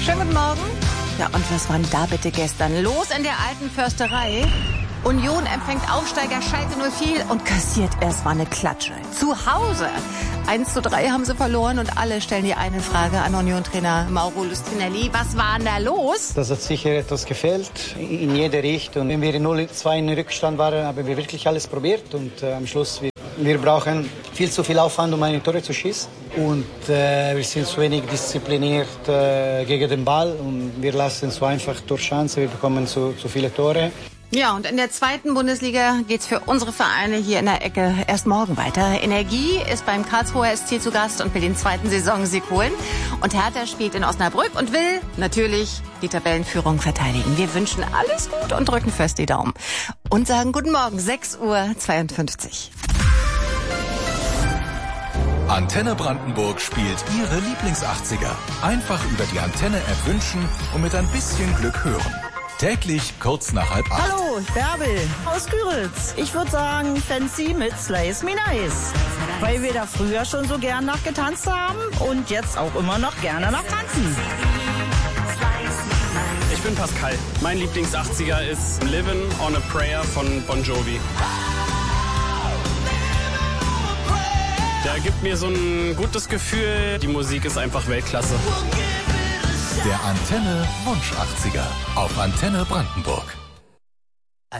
Schönen guten Morgen. Ja, und was war denn da bitte gestern los in der alten Försterei? Union empfängt Aufsteiger Schalke 04 und kassiert erstmal eine Klatsche. Zu Hause. 1:3 haben sie verloren und alle stellen die eine Frage an Union-Trainer Mauro Lustrinelli. Was war denn da los? Das hat sicher etwas gefehlt in jede Richtung. Wenn wir 0:2 in Rückstand waren, haben wir wirklich alles probiert und am Schluss wir brauchen viel zu viel Aufwand, um eine Tore zu schießen. Und wir sind zu wenig diszipliniert gegen den Ball und wir lassen so einfach durch Chancen. Wir bekommen zu viele Tore. Ja, und in der zweiten Bundesliga geht's für unsere Vereine hier in der Ecke erst morgen weiter. Energie ist beim Karlsruher SC zu Gast und will den zweiten Saisonsieg holen. Und Hertha spielt in Osnabrück und will natürlich die Tabellenführung verteidigen. Wir wünschen alles gut und drücken fest die Daumen. Und sagen guten Morgen, 6:52 Uhr. Antenne Brandenburg spielt Ihre Lieblings-80er. Einfach über die Antenne-App wünschen und mit ein bisschen Glück hören. Täglich kurz nach 7:30. Hallo, Bärbel aus Güritz. Ich würde sagen Fancy mit Slice Me Nice. Weil wir da früher schon so gern nachgetanzt haben und jetzt auch immer noch gerne nachtanzen. Ich bin Pascal. Mein Lieblings-80er ist Livin' on a Prayer von Bon Jovi. Der gibt mir so ein gutes Gefühl. Die Musik ist einfach Weltklasse. Der Antenne Wunsch 80er auf Antenne Brandenburg.